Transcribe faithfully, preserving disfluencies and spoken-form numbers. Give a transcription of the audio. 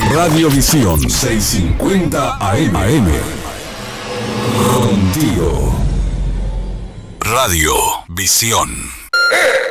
Radio Visión seiscientos cincuenta A M. Contigo. Radio Visión.